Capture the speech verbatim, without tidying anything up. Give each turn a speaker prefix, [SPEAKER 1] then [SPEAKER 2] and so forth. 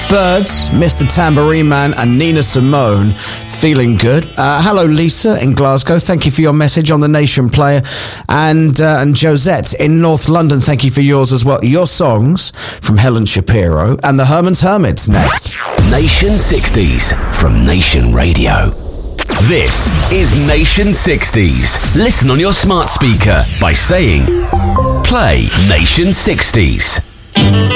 [SPEAKER 1] Birds, Mister Tambourine Man and Nina Simone, Feeling Good. Uh, hello, Lisa in Glasgow. Thank you for your message on the Nation Player. And, uh, and Josette in North London, thank you for yours as well. Your songs from Helen Shapiro and the Herman's Hermits next.
[SPEAKER 2] Nation sixties from Nation Radio. This is Nation sixties. Listen on your smart speaker by saying, play Nation sixties.